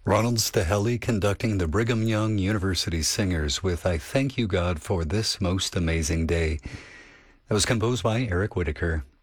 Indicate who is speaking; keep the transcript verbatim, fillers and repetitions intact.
Speaker 1: Ronald Stahelli conducting the Brigham Young University Singers with I Thank You God for This Most Amazing Day. That was composed by Eric Whitaker.